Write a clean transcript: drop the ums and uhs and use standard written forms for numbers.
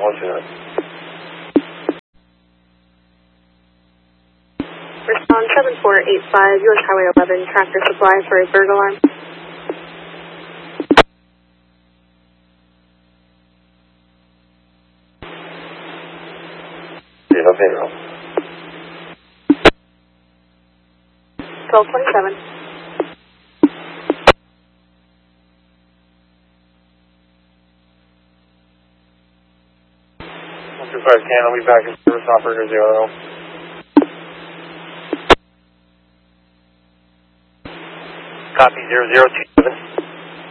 129. Respond 7485, US Highway 11, Tractor Supply for a bird alarm. Yeah, okay, no. 1227. Can I'll be back in service, operator 0. Copy 0027.